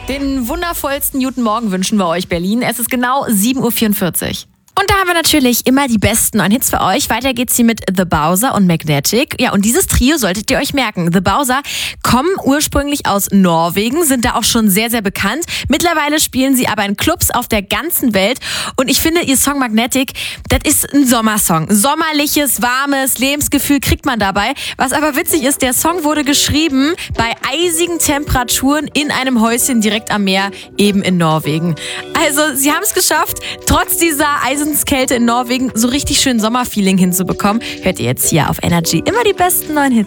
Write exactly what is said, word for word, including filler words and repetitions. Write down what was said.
Den wundervollsten guten Morgen wünschen wir euch, Berlin. Es ist genau sieben Uhr vierundvierzig. Und da haben wir natürlich immer die besten neuen Hits für euch. Weiter geht's hier mit The Bowser und Magnetic. Ja, und dieses Trio solltet ihr euch merken. The Bowser kommen ursprünglich aus Norwegen, sind da auch schon sehr, sehr bekannt. Mittlerweile spielen sie aber in Clubs auf der ganzen Welt. Und ich finde, ihr Song Magnetic, das ist ein Sommersong. Sommerliches, warmes Lebensgefühl kriegt man dabei. Was aber witzig ist, der Song wurde geschrieben bei eisigen Temperaturen in einem Häuschen direkt am Meer, eben in Norwegen. Also, sie haben es geschafft, trotz dieser Eisenskälte in Norwegen so richtig schön Sommerfeeling hinzubekommen. Hört ihr jetzt hier auf Energy immer die besten neuen Hits.